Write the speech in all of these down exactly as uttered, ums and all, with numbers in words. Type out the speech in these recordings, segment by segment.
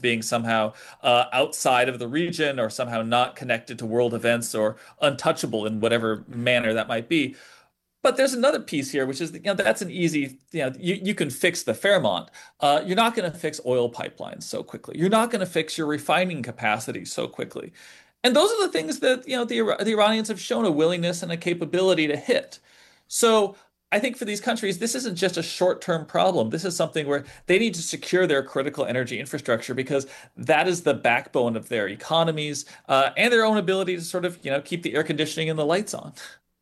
being somehow uh, outside of the region or somehow not connected to world events or untouchable in whatever manner that might be. But there's another piece here, which is, you know, that's an easy, you know, you, you can fix the Fairmont. Uh, you're not going to fix oil pipelines so quickly. You're not going to fix your refining capacity so quickly. And those are the things that, you know, the, the Iranians have shown a willingness and a capability to hit. So I think for these countries, this isn't just a short-term problem. This is something where they need to secure their critical energy infrastructure because that is the backbone of their economies uh, and their own ability to sort of, you know, keep the air conditioning and the lights on.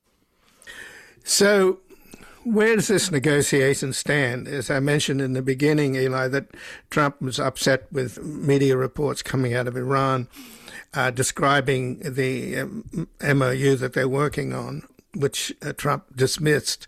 So where does this negotiation stand? As I mentioned in the beginning, Eli, that Trump was upset with media reports coming out of Iran uh, describing the um, M O U that they're working on, which uh, Trump dismissed.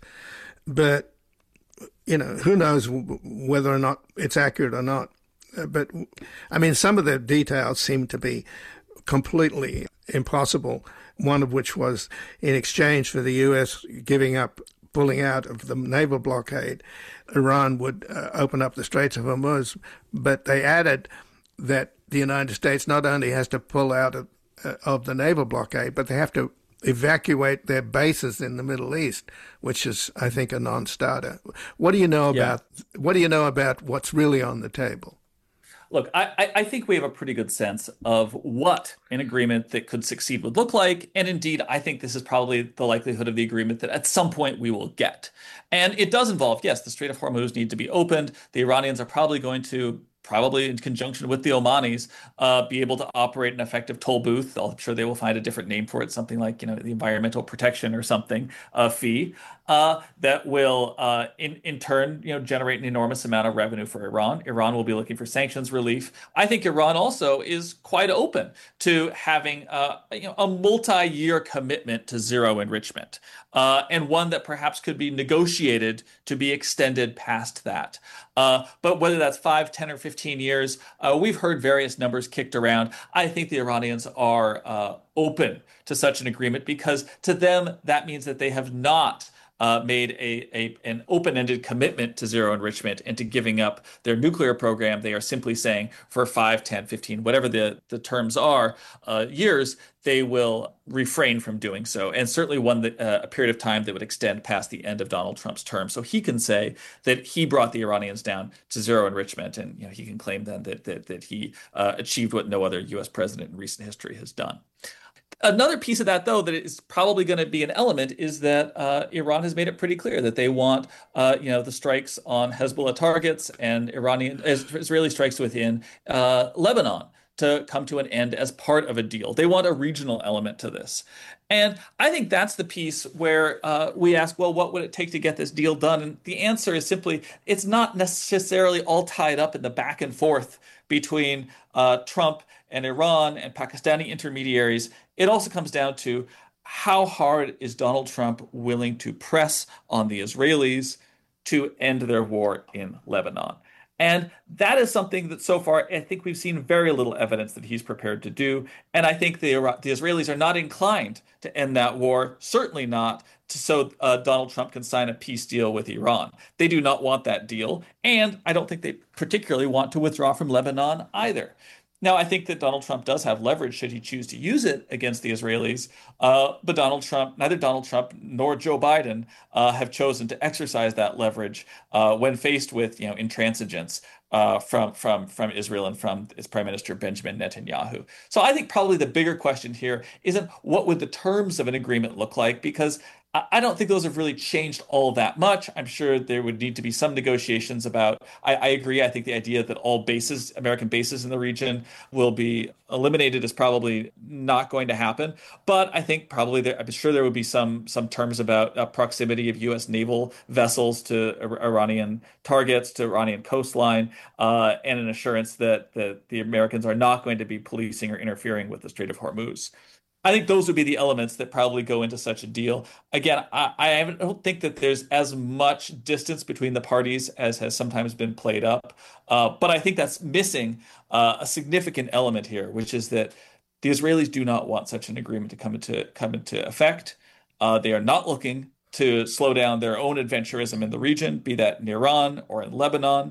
But, you know, who knows w- whether or not it's accurate or not. Uh, but, I mean, some of the details seem to be completely impossible. One of which was in exchange for the U S giving up, pulling out of the naval blockade, Iran would uh, open up the Straits of Hormuz. But they added that the United States not only has to pull out of, uh, of the naval blockade, but they have to evacuate their bases in the Middle East, which is, I think, a non-starter. What do you know about yeah. what do you know about what's really on the table? Look, I, I think we have a pretty good sense of what an agreement that could succeed would look like. And indeed, I think this is probably the likelihood of the agreement that at some point we will get. And it does involve, yes, the Strait of Hormuz need to be opened. The Iranians are probably going to, probably in conjunction with the Omanis, uh, be able to operate an effective toll booth. I'm sure they will find a different name for it, something like, you know, the environmental protection or something, uh, fee. Uh, that will, uh, in in turn, you know, generate an enormous amount of revenue for Iran. Iran will be looking for sanctions relief. I think Iran also is quite open to having, uh, you know, a multi-year commitment to zero enrichment, uh, and one that perhaps could be negotiated to be extended past that. Uh, but whether that's five, ten, or fifteen years, uh, we've heard various numbers kicked around. I think the Iranians are uh, open to such an agreement because to them that means that they have not Uh, made a, a an open-ended commitment to zero enrichment and to giving up their nuclear program. They are simply saying for five, ten, fifteen, whatever the, the terms are, uh, years, they will refrain from doing so. And certainly one that uh, a period of time that would extend past the end of Donald Trump's term. So he can say that he brought the Iranians down to zero enrichment. And you know, he can claim then that, that, that he uh, achieved what no other U S president in recent history has done. Another piece of that, though, that is probably going to be an element is that uh, Iran has made it pretty clear that they want, uh, you know, the strikes on Hezbollah targets and Iranian Israeli strikes within uh, Lebanon to come to an end as part of a deal. They want a regional element to this. And I think that's the piece where uh, we ask, well, what would it take to get this deal done? And the answer is simply, it's not necessarily all tied up in the back and forth between uh, Trump and Iran and Pakistani intermediaries. It also comes down to how hard is Donald Trump willing to press on the Israelis to end their war in Lebanon? And that is something that so far, I think we've seen very little evidence that he's prepared to do. And I think the, the Israelis are not inclined to end that war, certainly not to, so uh, Donald Trump can sign a peace deal with Iran. They do not want that deal. And I don't think they particularly want to withdraw from Lebanon either. Now, I think that Donald Trump does have leverage should he choose to use it against the Israelis. Uh, but Donald Trump, neither Donald Trump nor Joe Biden uh, have chosen to exercise that leverage uh, when faced with, you know, intransigence uh, from from from Israel and from its Prime Minister Benjamin Netanyahu. So I think probably the bigger question here isn't what would the terms of an agreement look like, because I don't think those have really changed all that much. I'm sure there would need to be some negotiations about, I, I agree, I think the idea that all bases, American bases in the region will be eliminated is probably not going to happen. But I think probably there, I'm sure there would be some some terms about uh, proximity of U S naval vessels to Iranian targets, to Iranian coastline, uh, and an assurance that, that the Americans are not going to be policing or interfering with the Strait of Hormuz. I think those would be the elements that probably go into such a deal. Again, I, I don't think that there's as much distance between the parties as has sometimes been played up. Uh, but I think that's missing uh, a significant element here, which is that the Israelis do not want such an agreement to come into come into effect. Uh, they are not looking to slow down their own adventurism in the region, be that in Iran or in Lebanon.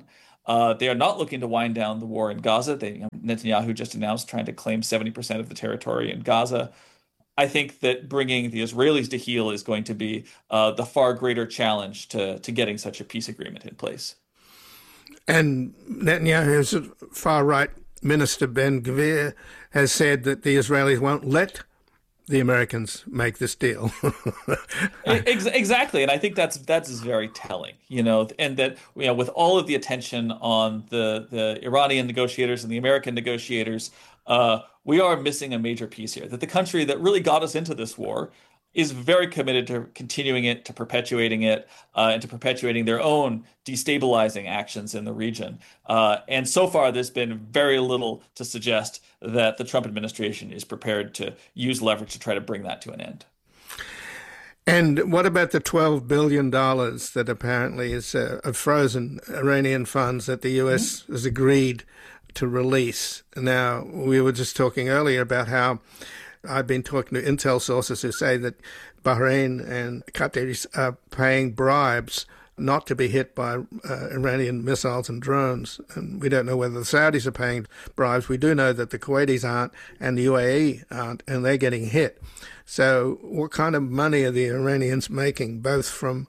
Uh, they are not looking to wind down the war in Gaza. They, you know, Netanyahu just announced trying to claim seventy percent of the territory in Gaza. I think that bringing the Israelis to heel is going to be uh, the far greater challenge to, to getting such a peace agreement in place. And Netanyahu's far-right minister, Ben Gvir, has said that the Israelis won't let the Americans make this deal. Exactly, and I think that's that's very telling, you know, and that, you know, with all of the attention on the the Iranian negotiators and the American negotiators, uh, we are missing a major piece here. That the country that really got us into this war is very committed to continuing it, to perpetuating it, uh, and to perpetuating their own destabilizing actions in the region. Uh, and so far, there's been very little to suggest that the Trump administration is prepared to use leverage to try to bring that to an end. And what about the twelve billion dollars that apparently is uh, of frozen Iranian funds that the U S mm-hmm. has agreed to release? Now, we were just talking earlier about how I've been talking to intel sources who say that Bahrain and Qatar are paying bribes not to be hit by uh, Iranian missiles and drones. And we don't know whether the Saudis are paying bribes. We do know that the Kuwaitis aren't and the U A E aren't, and they're getting hit. So what kind of money are the Iranians making, both from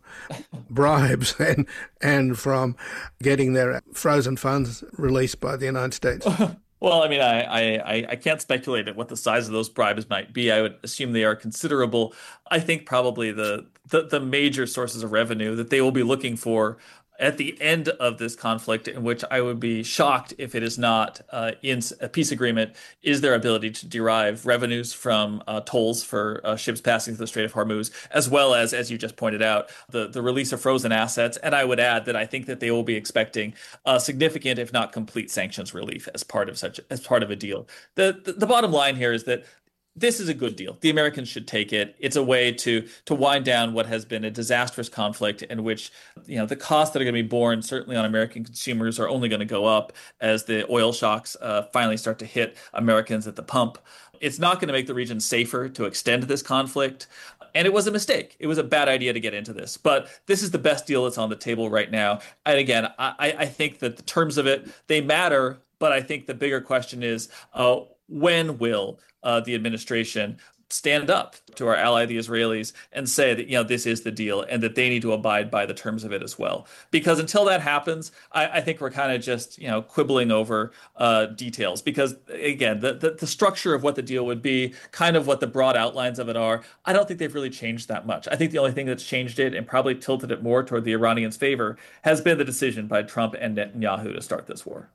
bribes and, and from getting their frozen funds released by the United States? Well, I mean, I, I I can't speculate at what the size of those bribes might be. I would assume they are considerable. I think probably the, the the major sources of revenue that they will be looking for at the end of this conflict, in which I would be shocked if it is not uh, in a peace agreement, is their ability to derive revenues from uh, tolls for uh, ships passing through the Strait of Hormuz, as well as, as you just pointed out, the, the release of frozen assets. And I would add that I think that they will be expecting uh, significant, if not complete, sanctions relief as part of such as part of a deal. The, the the bottom line here is that this is a good deal. The Americans should take it. It's a way to to wind down what has been a disastrous conflict in which, you know, the costs that are going to be borne certainly on American consumers are only going to go up as the oil shocks uh, finally start to hit Americans at the pump. It's not going to make the region safer to extend this conflict. And it was a mistake. It was a bad idea to get into this. But this is the best deal that's on the table right now. And again, I, I think that the terms of it, they matter. But I think the bigger question is, uh, when will uh, the administration stand up to our ally, the Israelis, and say that, you know, this is the deal and that they need to abide by the terms of it as well? Because until that happens, I, I think we're kind of just, you know, quibbling over uh, details. Because, again, the, the, the structure of what the deal would be, kind of what the broad outlines of it are, I don't think they've really changed that much. I think the only thing that's changed it and probably tilted it more toward the Iranians' favor has been the decision by Trump and Netanyahu to start this war.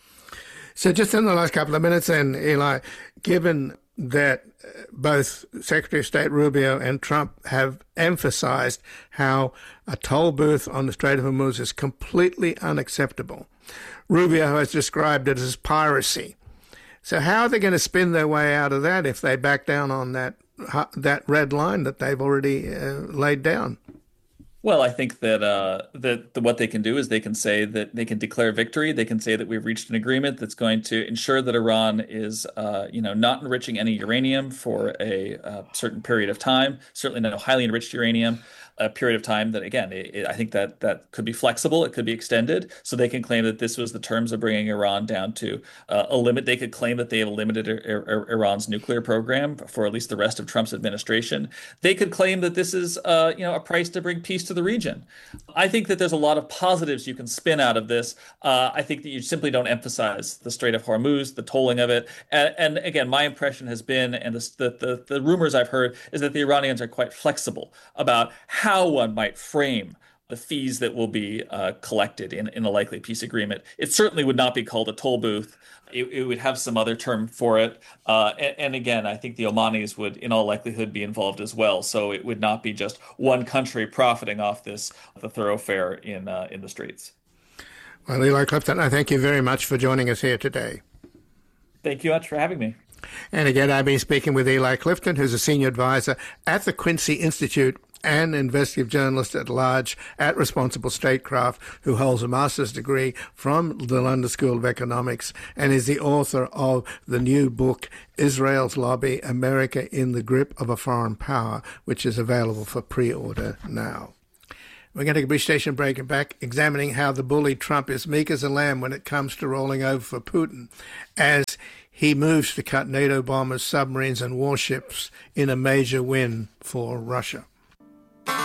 So just in the last couple of minutes then, Eli, given that both Secretary of State Rubio and Trump have emphasized how a toll booth on the Strait of Hormuz is completely unacceptable, Rubio has described it as piracy. So how are they going to spin their way out of that if they back down on that that red line that they've already uh, laid down? Well, I think that uh, that the, what they can do is they can say that they can declare victory. They can say that we've reached an agreement that's going to ensure that Iran is, uh, you know, not enriching any uranium for a uh, certain period of time. Certainly, no highly enriched uranium. A period of time that, again, it, it, I think that that could be flexible. It could be extended. So they can claim that this was the terms of bringing Iran down to uh, a limit. They could claim that they have limited Ir- Ir- Iran's nuclear program for at least the rest of Trump's administration. They could claim that this is, uh, you know, a price to bring peace to the region. I think that there's a lot of positives you can spin out of this. Uh, I think that you simply don't emphasize the Strait of Hormuz, the tolling of it. And, and again, my impression has been, and the, the, the rumors I've heard, is that the Iranians are quite flexible about how how one might frame the fees that will be uh, collected in, in a likely peace agreement. It certainly would not be called a toll booth. It, it would have some other term for it. Uh, and, and again, I think the Omanis would, in all likelihood, be involved as well. So it would not be just one country profiting off this, the thoroughfare in uh, in the Straits. Well, Eli Clifton, I thank you very much for joining us here today. Thank you much for having me. And again, I've been speaking with Eli Clifton, who's a senior advisor at the Quincy Institute and investigative journalist at large at Responsible Statecraft, who holds a master's degree from the London School of Economics and is the author of the new book, Israel's Lobby, America in the Grip of a Foreign Power, which is available for pre-order now. We're going to take a brief station break and back, examining how the bully Trump is meek as a lamb when it comes to rolling over for Putin as he moves to cut NATO bombers, submarines and warships in a major win for Russia.